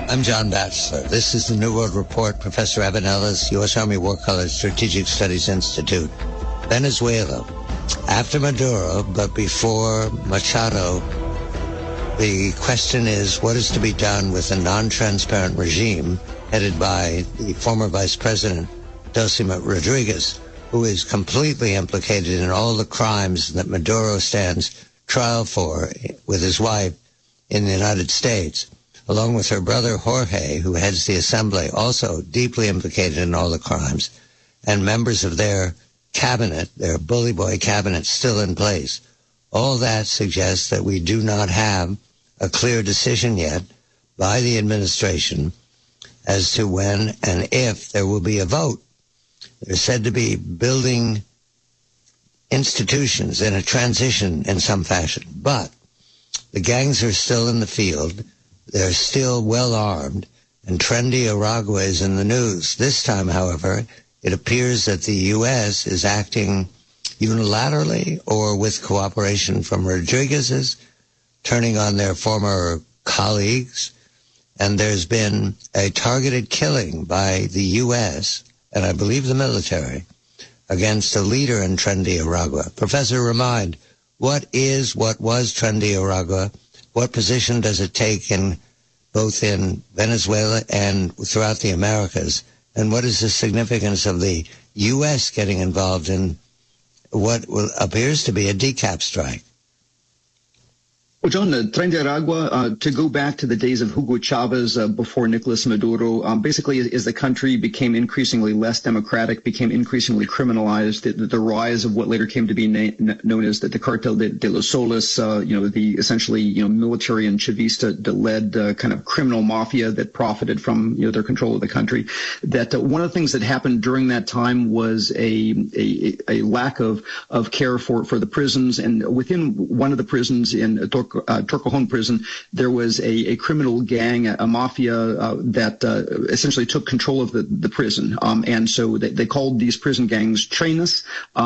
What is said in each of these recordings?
I'm John Batchelor. This is the New World Report. Professor Evan Ellis, U.S. Army War College Strategic Studies Institute. Venezuela. After Maduro, but before Machado, the question is what is to be done with a non-transparent regime headed by the former Vice President, Delcy Rodriguez, who is completely implicated in all the crimes that Maduro stands trial for with his wife in the United States, along with her brother Jorge, who heads the assembly, also deeply implicated in all the crimes, and members of their cabinet, their bully boy cabinet, still in place. All that suggests that we do not have a clear decision yet by the administration as to when and if there will be a vote. They're said to be building institutions in a transition in some fashion, but the gangs are still in the field. They're still well armed, and Trendy Aragua is in the news. This time, however, it appears that the U.S. is acting unilaterally or with cooperation from Rodriguez's, turning on their former colleagues, and there's been a targeted killing by the U.S., and I believe the military, against a leader in Trendy Aragua. Professor, remind, what was Trendy Aragua? What position does it take in both in Venezuela and throughout the Americas? And what is the significance of the U.S. getting involved in what appears to be a decap strike? Well, John, Trendy Aragua, to go back to the days of Hugo Chavez before Nicolas Maduro, basically as the country became increasingly less democratic, became increasingly criminalized, the rise of what later came to be known as the Cartel de los Soles, the essentially, military and Chavista-led kind of criminal mafia that profited from, their control of the country. That one of the things that happened during that time was a lack of care for the prisons. And within one of the prisons in Torrejon prison, there was a criminal gang, a mafia that essentially took control of the prison. And so they called these prison gangs Trenes.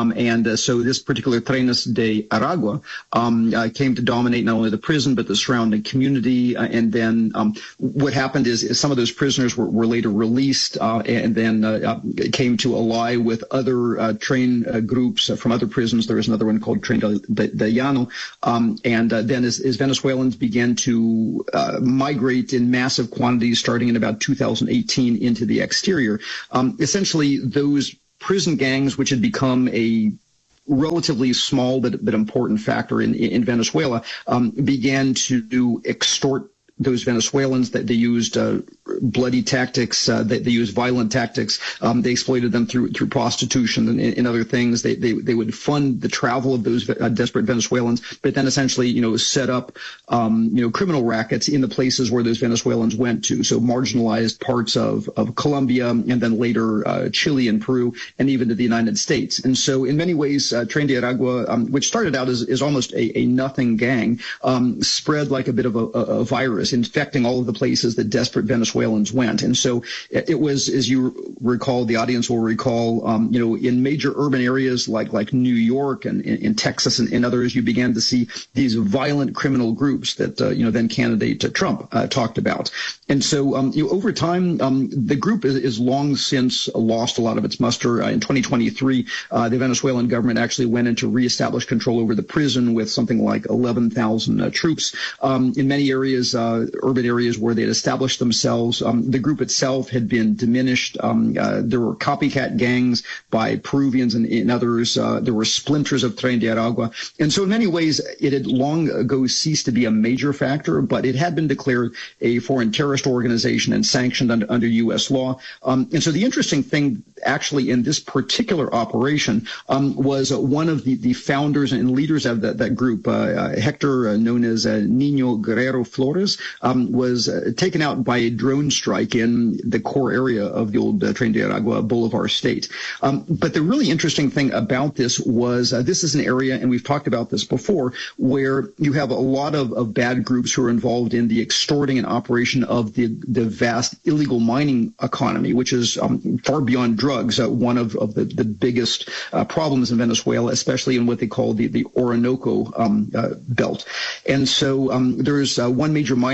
So this particular Trenes de Aragua came to dominate not only the prison, but the surrounding community. And then what happened is some of those prisoners were later released and then came to ally with other train groups from other prisons. There was another one called Tren de Llano. And then as Venezuelans began to migrate in massive quantities starting in about 2018 into the exterior, essentially those prison gangs, which had become a relatively small but important factor in Venezuela, began to extort those Venezuelans. That they used bloody tactics, they used violent tactics. They exploited them through prostitution and other things. They would fund the travel of those desperate Venezuelans, but then essentially, set up, criminal rackets in the places where those Venezuelans went to. So marginalized parts of Colombia and then later Chile and Peru and even to the United States. And so in many ways, Trendy Aragua, which started out as almost a nothing gang, spread like a bit of a virus, infecting all of the places that desperate Venezuelans went. And so it was, as you recall, the audience will recall, in major urban areas like New York and in Texas and others, you began to see these violent criminal groups that, then candidate Trump talked about. And so, over time, the group is long since lost a lot of its muster. In 2023, the Venezuelan government actually went in to reestablish control over the prison with something like 11,000 troops. In many areas, urban areas where they had established themselves, the group itself had been diminished. There were copycat gangs by Peruvians and others. There were splinters of Tren de Aragua. And so in many ways, it had long ago ceased to be a major factor, but it had been declared a foreign terrorist organization and sanctioned under U.S. law. And so the interesting thing actually in this particular operation was one of the founders and leaders of that group, Hector, known as Nino Guerrero Flores, was taken out by a drone strike in the core area of the old Tren de Aragua Bolivar state. But the really interesting thing about this was this is an area, and we've talked about this before, where you have a lot of bad groups who are involved in the extorting and operation of the vast illegal mining economy, which is far beyond drugs, one of the biggest problems in Venezuela, especially in what they call the Orinoco belt. And so there's one major mining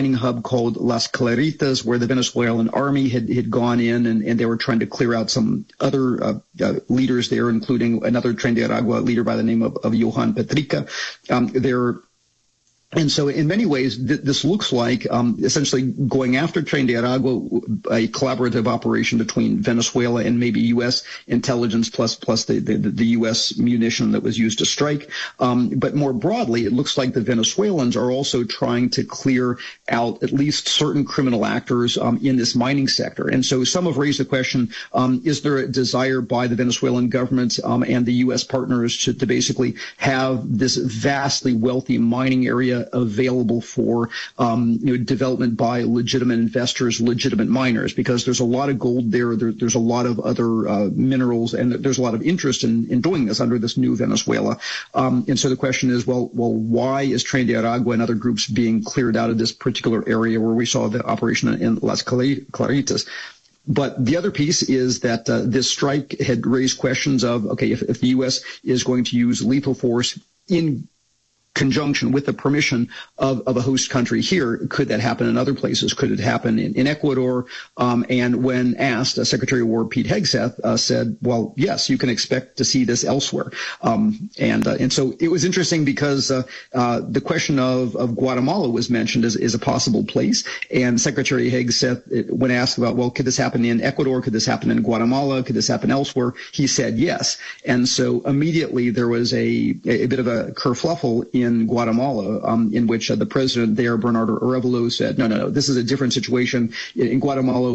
mining hub called Las Claritas, where the Venezuelan army had gone in and they were trying to clear out some other leaders there, including another Tren de Aragua leader by the name of Johan Petrica. And so in many ways, this looks like essentially going after Tren de Aragua, a collaborative operation between Venezuela and maybe U.S. intelligence plus the U.S. munition that was used to strike. But more broadly, it looks like the Venezuelans are also trying to clear out at least certain criminal actors in this mining sector. And so some have raised the question, is there a desire by the Venezuelan government and the U.S. partners to basically have this vastly wealthy mining area available for development by legitimate investors, legitimate miners, because there's a lot of gold there. There's a lot of other minerals, and there's a lot of interest in doing this under this new Venezuela. And so the question is, well, why is Tren de Aragua and other groups being cleared out of this particular area where we saw the operation in Las Claritas? But the other piece is that this strike had raised questions of, okay, if the U.S. is going to use lethal force in conjunction with the permission of a host country here, could that happen in other places? Could it happen in Ecuador? And when asked, Secretary of War Pete Hegseth said, well, yes, you can expect to see this elsewhere. And so it was interesting because the question of Guatemala was mentioned as a possible place. And Secretary Hegseth, when asked about, well, could this happen in Ecuador? Could this happen in Guatemala? Could this happen elsewhere? He said yes. And so immediately there was a bit of a kerfluffle in Guatemala, in which the president there, Bernardo Arevalo, said, no, this is a different situation. In Guatemala,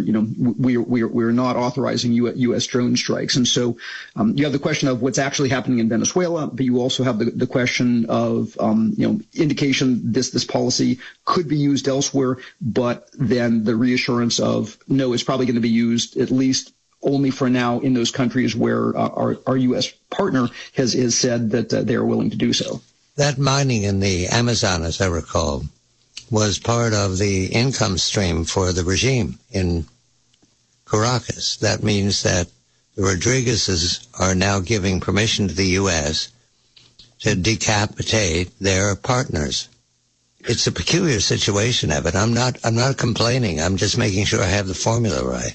we're not authorizing U.S. drone strikes. And so you have the question of what's actually happening in Venezuela, but you also have the question of, indication this policy could be used elsewhere, but then the reassurance of, no, it's probably going to be used at least only for now in those countries where our U.S. partner has said that they are willing to do so. That mining in the Amazon, as I recall, was part of the income stream for the regime in Caracas. That means that the Rodriguezes are now giving permission to the U.S. to decapitate their partners. It's a peculiar situation, Evan. I'm not complaining. I'm just making sure I have the formula right.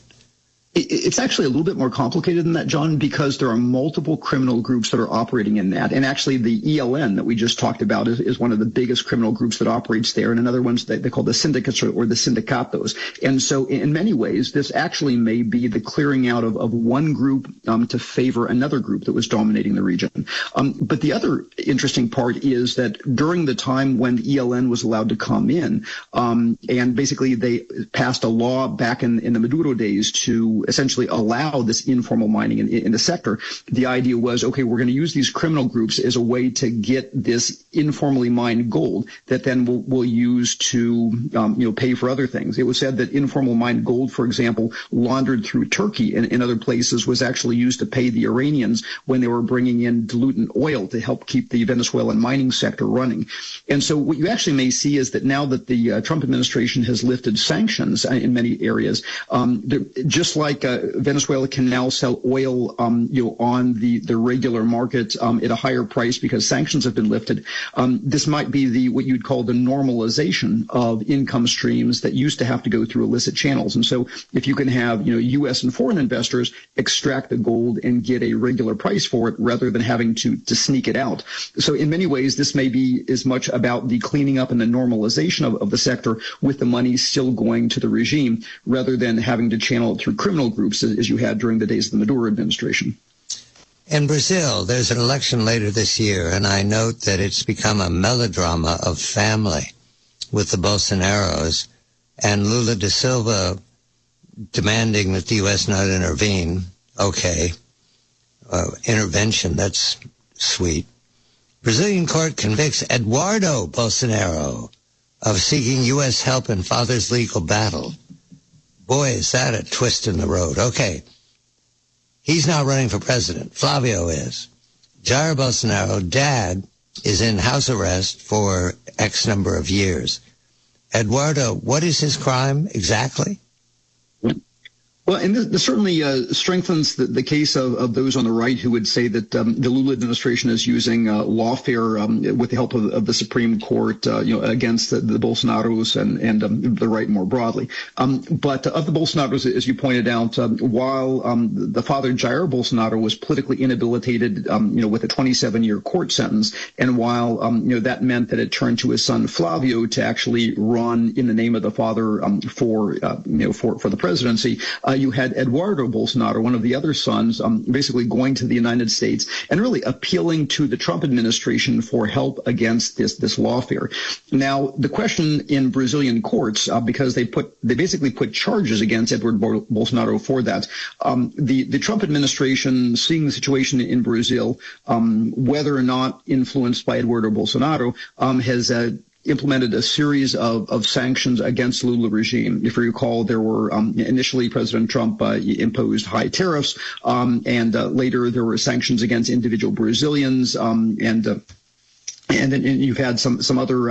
It's actually a little bit more complicated than that, John, because there are multiple criminal groups that are operating in that. And actually the ELN that we just talked about is one of the biggest criminal groups that operates there. And another one's they call the syndicates or the sindicatos. And so in many ways, this actually may be the clearing out of one group to favor another group that was dominating the region. But the other interesting part is that during the time when ELN was allowed to come in, and basically they passed a law back in the Maduro days to essentially allow this informal mining in the sector. The idea was, okay, we're going to use these criminal groups as a way to get this informally mined gold that then we'll use to pay for other things. It was said that informal mined gold, for example, laundered through Turkey and in other places was actually used to pay the Iranians when they were bringing in diluent oil to help keep the Venezuelan mining sector running. And so what you actually may see is that now that the Trump administration has lifted sanctions in many areas, just like Venezuela can now sell oil, on the regular market at a higher price because sanctions have been lifted. This might be what you'd call the normalization of income streams that used to have to go through illicit channels. And so, if you can have U.S. and foreign investors extract the gold and get a regular price for it rather than having to sneak it out. So, in many ways, this may be as much about the cleaning up and the normalization of the sector with the money still going to the regime rather than having to channel it through criminal groups as you had during the days of the Maduro administration. In Brazil, there's an election later this year, and I note that it's become a melodrama of family with the Bolsonaros and Lula da Silva demanding that the U.S. not intervene. Okay. Intervention, that's sweet. Brazilian court convicts Eduardo Bolsonaro of seeking U.S. help in father's legal battle. Boy, is that a twist in the road. Okay. He's now running for president. Flavio is. Jair Bolsonaro, dad, is in house arrest for X number of years. Eduardo, what is his crime exactly? Well, and this certainly strengthens the case of those on the right who would say that the Lula administration is using lawfare with the help of the Supreme Court, against the Bolsonaros and the right more broadly. But of the Bolsonaros, as you pointed out, while the father Jair Bolsonaro was politically inhabilitated, with a 27-year court sentence, and while that meant that it turned to his son Flavio to actually run in the name of the father for the presidency. You had Eduardo Bolsonaro, one of the other sons, basically going to the United States and really appealing to the Trump administration for help against this lawfare. Now, the question in Brazilian courts, because they basically put charges against Eduardo Bolsonaro for that. The Trump administration, seeing the situation in Brazil, whether or not influenced by Eduardo Bolsonaro, has implemented a series of sanctions against Lula regime. If you recall, there were initially President Trump imposed high tariffs, and later there were sanctions against individual Brazilians, and then you've had some other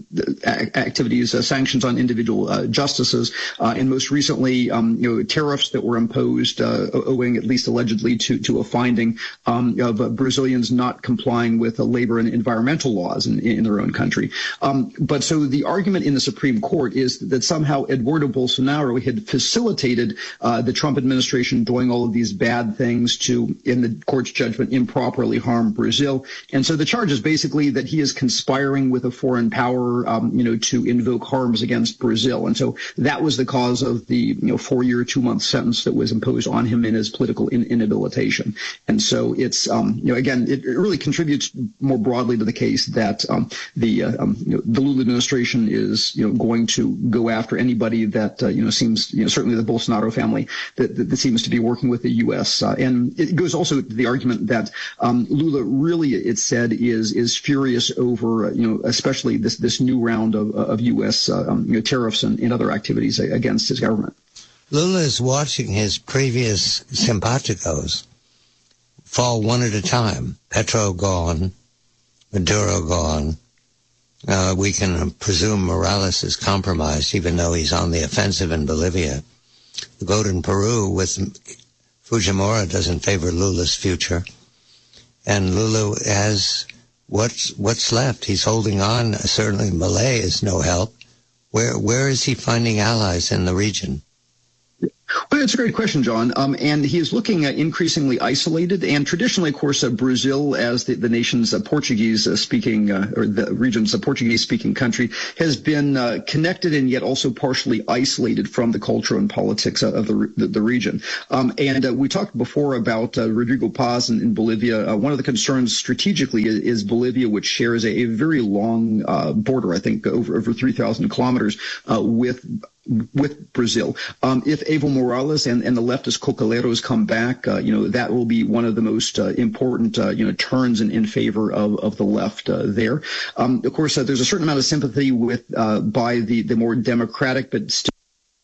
activities, sanctions on individual justices, and most recently tariffs that were imposed owing, at least allegedly, to a finding of Brazilians not complying with labor and environmental laws in their own country. But so the argument in the Supreme Court is that somehow Eduardo Bolsonaro had facilitated the Trump administration doing all of these bad things to, in the court's judgment, improperly harm Brazil. And so the charge is basically that he is conspiring with a foreign power, to invoke harms against Brazil. And so that was the cause of the 4-year, 2-month sentence that was imposed on him in his political inhabilitation. And so it's, again, it really contributes more broadly to the case that the Lula administration is, going to go after anybody that, seems, certainly the Bolsonaro family that seems to be working with the U.S. And it goes also to the argument that Lula really, it's said, is furious over, especially this new round of U.S. Tariffs and other activities against his government. Lula is watching his previous simpaticos fall one at a time. Petro gone, Maduro gone. We can presume Morales is compromised, even though he's on the offensive in Bolivia. The vote in Peru with Fujimori doesn't favor Lula's future. And Lula has what's left. He's holding on. Certainly Malay is no help. Where is he finding allies in the region? Well, it's a great question, John. And he is looking increasingly isolated. And traditionally, of course, Brazil, as the nation's Portuguese-speaking, or the region's Portuguese-speaking country, has been connected and yet also partially isolated from the culture and politics of the region. And we talked before about Rodrigo Paz in Bolivia. One of the concerns strategically is Bolivia, which shares a very long border, I think over 3,000 kilometers with Brazil. If Evo Morales and the leftist cocaleros come back, that will be one of the most important, turns in favor of the left there. Of course, there's a certain amount of sympathy by the more democratic, but still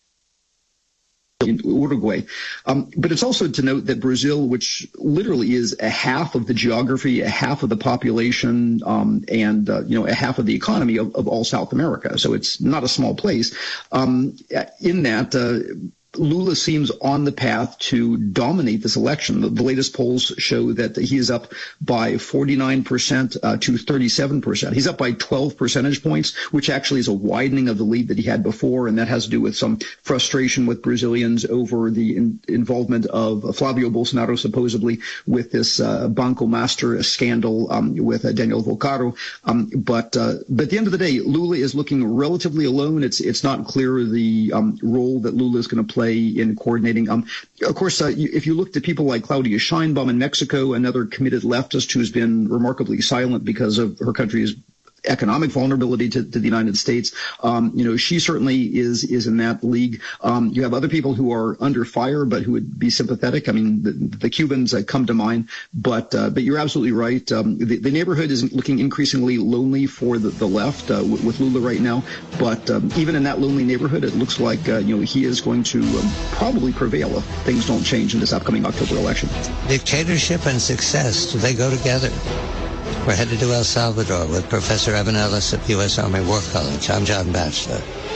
in Uruguay. But it's also to note that Brazil, which literally is a half of the geography, a half of the population, and a half of the economy of all South America. So it's not a small place. In that, Lula seems on the path to dominate this election. The latest polls show that he is up by 49% to 37%. He's up by 12 percentage points, which actually is a widening of the lead that he had before, and that has to do with some frustration with Brazilians over the involvement of Flavio Bolsonaro, supposedly, with this Banco Master scandal with Daniel Volcaro. But at the end of the day, Lula is looking relatively alone. It's not clear the role that Lula is going to play in coordinating. Of course, if you look to people like Claudia Sheinbaum in Mexico, another committed leftist who's been remarkably silent because of her country's economic vulnerability to the United States, she certainly is in that league. You have other people who are under fire, but who would be sympathetic. I mean, the Cubans come to mind, but you're absolutely right. The neighborhood is looking increasingly lonely for the left with Lula right now. But even in that lonely neighborhood, it looks like he is going to probably prevail if things don't change in this upcoming October election. Dictatorship and success, do they go together? We're headed to El Salvador with Professor Evan Ellis at U.S. Army War College. I'm John Batchelor.